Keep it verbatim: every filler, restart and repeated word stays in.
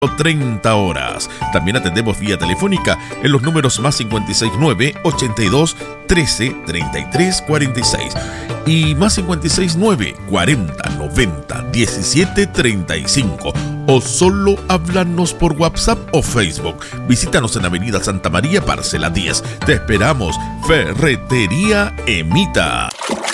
treinta horas. También atendemos vía telefónica en los números más cincuenta y seis nueve, ochenta y dos, trece, treinta y tres, cuarenta y seis y más cincuenta y seis nueve, cuarenta, noventa, diecisiete, treinta y cinco, o solo háblanos por WhatsApp o Facebook. Visítanos en Avenida Santa María, parcela diez. Te esperamos. Ferretería Emita.